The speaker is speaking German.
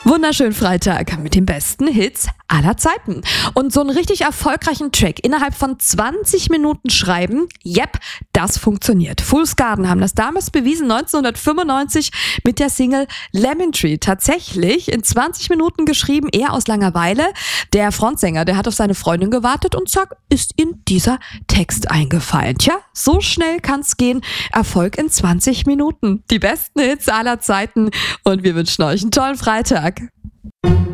Wunderschönen Freitag mit den besten Hits aller Zeiten. Und so einen richtig erfolgreichen Track innerhalb von 20 Minuten schreiben, yep, das funktioniert. Fool's Garden haben das damals bewiesen, 1995 mit der Single Lemon Tree. Tatsächlich in 20 Minuten geschrieben, eher aus Langeweile. Der Frontsänger, der hat auf seine Freundin gewartet und zack, ist ihm dieser Text eingefallen. Tja, so schnell kann's gehen. Erfolg in 20 Minuten. Die besten Hits aller Zeiten und wir wünschen euch einen tollen Freitag.